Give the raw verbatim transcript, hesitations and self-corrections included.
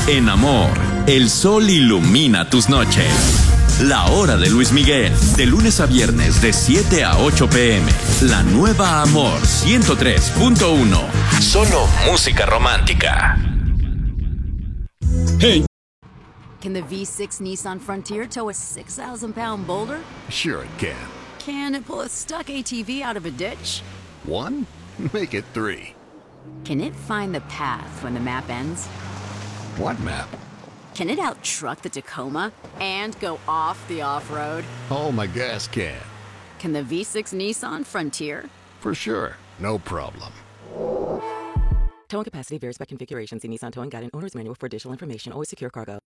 En amor, el sol ilumina tus noches. La hora de Luis Miguel, de lunes a viernes de siete a ocho p m La nueva Amor ciento tres punto uno. Solo música romántica. Hey. Can the V six Nissan Frontier tow a six thousand pound boulder? Sure it can. Can it pull a stuck A T V out of a ditch? One? Make it three. Can it find the path when the map ends? What map? Can it out-truck the Tacoma and go off the off-road? Oh, my gas can. Can the V six Nissan Frontier? For sure. No problem. Towing capacity varies by configuration. See Nissan Towing Guide and Owner's Manual for additional information. Always secure cargo.